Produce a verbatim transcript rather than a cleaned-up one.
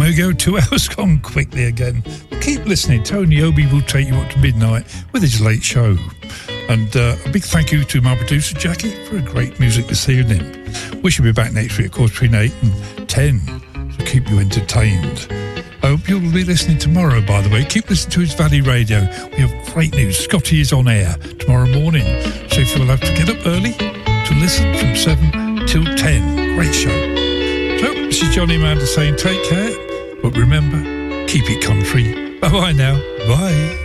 There we go, two hours gone quickly again. Keep listening. Tony Obi will take you up to midnight with his late show. And uh, a big thank you to my producer, Jackie, for a great music this evening. We should be back next week, of course, between eight and ten, to keep you entertained. I hope you'll be listening tomorrow, by the way. Keep listening to his Valley Radio. We have great news. Scotty is on air tomorrow morning. So if you'll have to get up early to listen from seven till ten. Great show. So, this is Johnny Amanda saying take care. But remember, keep it country. Bye-bye now. Bye.